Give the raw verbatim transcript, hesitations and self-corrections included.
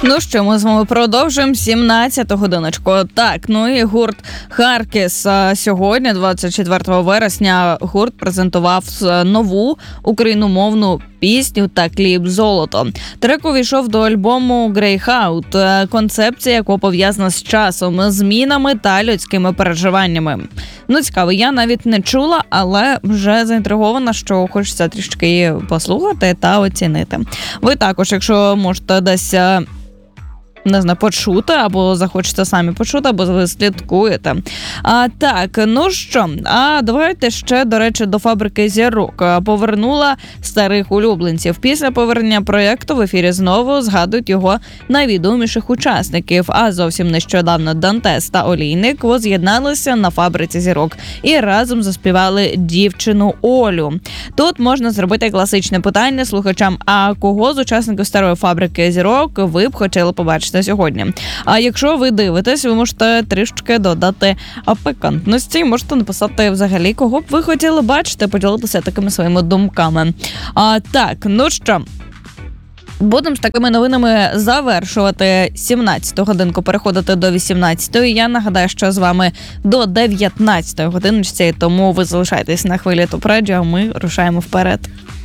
Ну що, ми з вами продовжуємо сімнадцяту годиночку. Так, ну і гурт Харкіс сьогодні, двадцять четвертого вересня, гурт презентував нову україномовну пісню та кліп «Золото». Трек увійшов до альбому «Грейхаут», концепція якого пов'язана з часом, змінами та людськими переживаннями. Ну, цікаво, я навіть не чула, але вже заінтригована, що хочеться трішки послухати та оцінити. Ви також, якщо можете десь, не знаю, почути, або захочете самі почути, або ви слідкуєте. А, так, ну що, а давайте ще, до речі, до «Фабрики зірок». Повернула старих улюбленців. Після повернення проєкту в ефірі знову згадують його найвідоміших учасників. А зовсім нещодавно Дантес та Олійник воз'єдналися на «Фабриці зірок» і разом заспівали «Дівчину Олю». Тут можна зробити класичне питання слухачам, а кого з учасників старої «Фабрики зірок» ви б хотіли побачити сьогодні. А якщо ви дивитесь, ви можете трішки додати пикантності, можете написати взагалі, кого б ви хотіли бачити, поділитися такими своїми думками. А так, ну що, будемо з такими новинами завершувати сімнадцяту годинку, переходити до вісімнадцятої. Я нагадаю, що з вами до дев'ятнадцятої годиночці, тому ви залишайтесь на хвилі Топ Радіо, а ми рушаємо вперед.